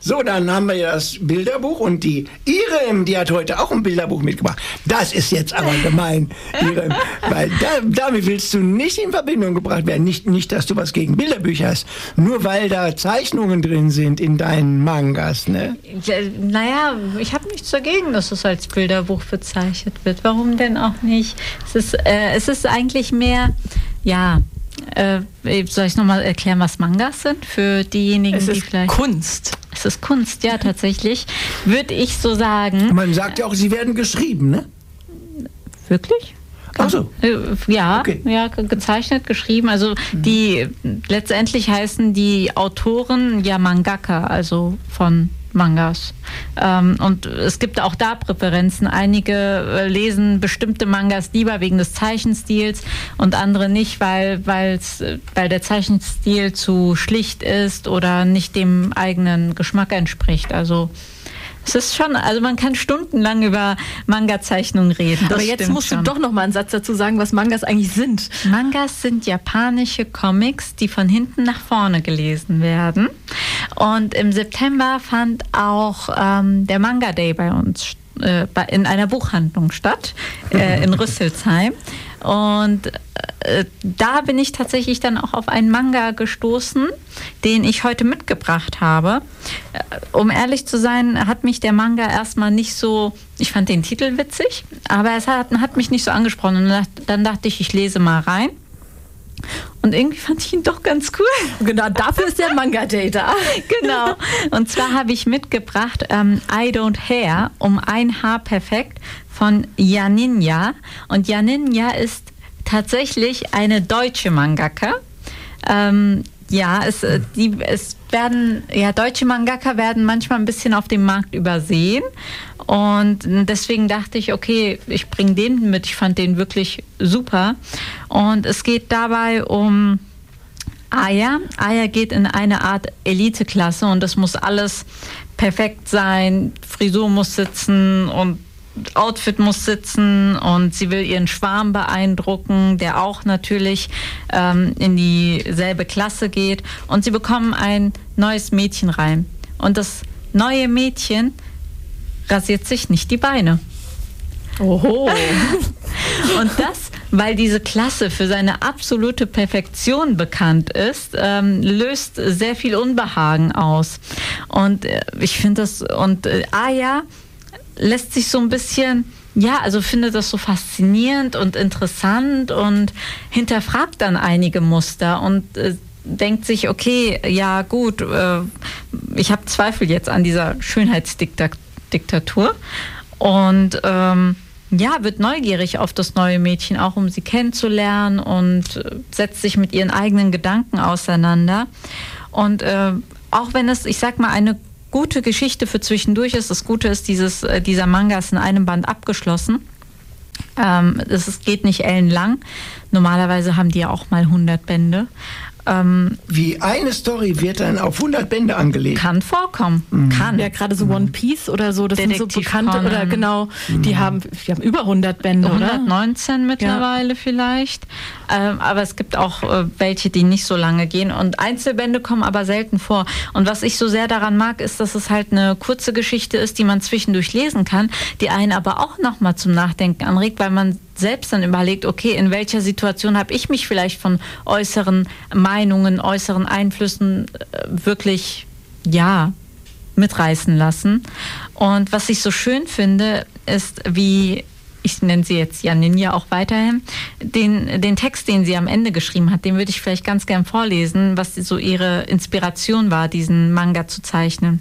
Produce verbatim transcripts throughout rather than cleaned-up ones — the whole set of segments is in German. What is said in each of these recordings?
So, dann haben wir ja das Bilderbuch und die Irem, die hat heute auch ein Bilderbuch mitgebracht. Das ist jetzt aber gemein, Irem, weil da, damit willst du nicht in Verbindung gebracht werden. Nicht, nicht, dass du was gegen Bilderbücher hast, nur weil da Zeichnungen drin sind in deinen Mangas, ne? Ja, naja, ich habe nichts dagegen, dass es als Bilderbuch bezeichnet wird. Warum denn auch nicht? Es ist, äh, es ist eigentlich mehr, ja, äh, soll ich nochmal erklären, was Mangas sind? Für diejenigen, es die ist vielleicht... Kunst. Es ist Kunst, ja, tatsächlich. Würde ich so sagen. Man sagt ja auch, sie werden geschrieben, ne? Wirklich? Ach so. Ja, Okay. ja, gezeichnet, geschrieben. Also die letztendlich heißen die Autoren ja Mangaka, also von Mangas. Ähm, und es gibt auch da Präferenzen. Einige äh, lesen bestimmte Mangas lieber wegen des Zeichenstils und andere nicht, weil, weil's, weil der Zeichenstil zu schlicht ist oder nicht dem eigenen Geschmack entspricht. Also es ist schon, also man kann stundenlang über Manga-Zeichnungen reden. Aber jetzt musst schon. du doch noch mal einen Satz dazu sagen, was Mangas eigentlich sind. Mangas sind japanische Comics, die von hinten nach vorne gelesen werden. Und im September fand auch ähm, der Manga Day bei uns äh, bei, in einer Buchhandlung statt, äh, in Rüsselsheim. Und äh, da bin ich tatsächlich dann auch auf einen Manga gestoßen, den ich heute mitgebracht habe. Äh, um ehrlich zu sein, hat mich der Manga erstmal nicht so, ich fand den Titel witzig, aber es hat, hat mich nicht so angesprochen. Und dann dachte ich, ich lese mal rein. Und irgendwie fand ich ihn doch ganz cool. Genau, dafür ist der Manga Day da. Genau. Und zwar habe ich mitgebracht ähm, I Don't Hair, um ein Haar perfekt, von Janinja. Und Janinja ist tatsächlich eine deutsche Mangaka. Ähm, ja, es, die, es werden, ja, deutsche Mangaka werden manchmal ein bisschen auf dem Markt übersehen. Und deswegen dachte ich, okay, ich bringe den mit. Ich fand den wirklich super. Und es geht dabei um Aya. Aya geht in eine Art Eliteklasse und es muss alles perfekt sein. Frisur muss sitzen und Outfit muss sitzen und sie will ihren Schwarm beeindrucken, der auch natürlich ähm, in dieselbe Klasse geht. Und sie bekommen ein neues Mädchen rein. Und das neue Mädchen rasiert sich nicht die Beine. Oho. Und das, weil diese Klasse für seine absolute Perfektion bekannt ist, ähm, löst sehr viel Unbehagen aus. Und äh, ich finde das, und äh, Aya lässt sich so ein bisschen, ja, also findet das so faszinierend und interessant und hinterfragt dann einige Muster und äh, denkt sich, okay, ja gut, äh, ich habe Zweifel jetzt an dieser Schönheitsdiktatur und ähm, ja, wird neugierig auf das neue Mädchen, auch um sie kennenzulernen und äh, setzt sich mit ihren eigenen Gedanken auseinander. Und äh, auch wenn es, ich sag mal, eine gute Geschichte für zwischendurch ist. Das Gute ist, dieses, dieser Manga ist in einem Band abgeschlossen. Ähm, es geht nicht ellenlang. Normalerweise haben die ja auch mal hundert Bände. Ähm, Wie eine Story wird dann auf hundert Bände angelegt. Kann vorkommen. Mhm. Kann. Ja, gerade so One Piece oder so, das Detektiv sind so bekannte, Conan. oder genau, Mhm. die haben, die haben über hundert Bände, oder? hundertneunzehn mittlerweile ja. vielleicht. Ähm, aber es gibt auch äh, welche, die nicht so lange gehen. Und Einzelbände kommen aber selten vor. Und was ich so sehr daran mag, ist, dass es halt eine kurze Geschichte ist, die man zwischendurch lesen kann, die einen aber auch nochmal zum Nachdenken anregt, weil man selbst dann überlegt, okay, in welcher Situation habe ich mich vielleicht von äußeren Meinungen, äußeren Einflüssen äh, wirklich, ja, mitreißen lassen. Und was ich so schön finde, ist, wie, ich nenne sie jetzt Janinja auch weiterhin, den, den Text, den sie am Ende geschrieben hat, den würde ich vielleicht ganz gern vorlesen, was so ihre Inspiration war, diesen Manga zu zeichnen.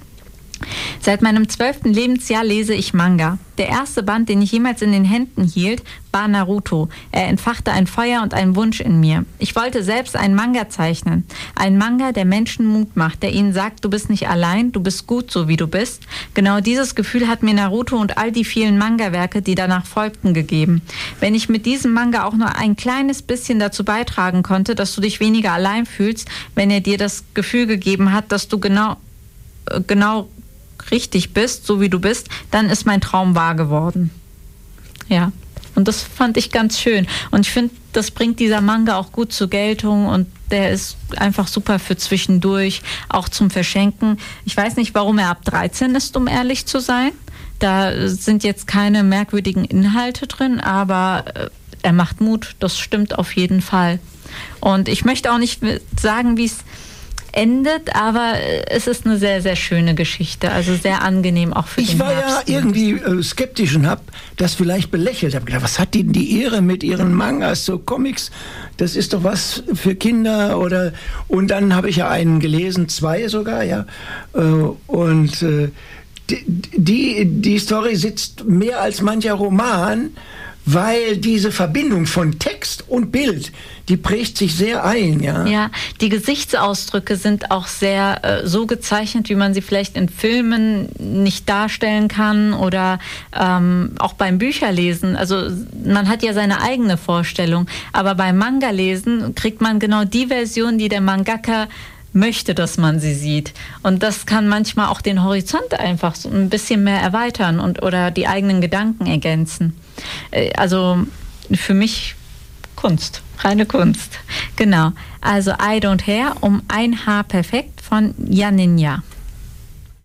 Seit meinem zwölften Lebensjahr lese ich Manga. Der erste Band, den ich jemals in den Händen hielt, war Naruto. Er entfachte ein Feuer und einen Wunsch in mir. Ich wollte selbst einen Manga zeichnen. Einen Manga, der Menschen Mut macht, der ihnen sagt, du bist nicht allein, du bist gut, so wie du bist. Genau dieses Gefühl hat mir Naruto und all die vielen Manga-Werke, die danach folgten, gegeben. Wenn ich mit diesem Manga auch nur ein kleines bisschen dazu beitragen konnte, dass du dich weniger allein fühlst, wenn er dir das Gefühl gegeben hat, dass du genau, genau richtig bist, so wie du bist, dann ist mein Traum wahr geworden. Ja, und das fand ich ganz schön. Und ich finde, das bringt dieser Manga auch gut zur Geltung und der ist einfach super für zwischendurch, auch zum Verschenken. Ich weiß nicht, warum er ab dreizehn ist, um ehrlich zu sein. Da sind jetzt keine merkwürdigen Inhalte drin, aber er macht Mut, das stimmt auf jeden Fall. Und ich möchte auch nicht sagen, wie es endet, aber es ist eine sehr, sehr schöne Geschichte, also sehr angenehm auch für ich den Herbst. Ich war ja irgendwie äh, skeptisch und habe das vielleicht belächelt. Habe gedacht, was hat die denn die Ehre mit ihren Mangas, so Comics? Das ist doch was für Kinder oder und dann habe ich ja einen gelesen, zwei sogar, ja. Äh, und äh, die, die, die Story sitzt mehr als mancher Roman, weil diese Verbindung von Text und Bild, die prägt sich sehr ein, ja. Ja, die Gesichtsausdrücke sind auch sehr äh, so gezeichnet, wie man sie vielleicht in Filmen nicht darstellen kann oder ähm, auch beim Bücherlesen. Also man hat ja seine eigene Vorstellung, aber beim Manga-Lesen kriegt man genau die Version, die der Mangaka möchte, dass man sie sieht. Und das kann manchmal auch den Horizont einfach so ein bisschen mehr erweitern und oder die eigenen Gedanken ergänzen. Also für mich Kunst, reine Kunst. Genau. Also I Don't Care um ein Haar perfekt von Janinja.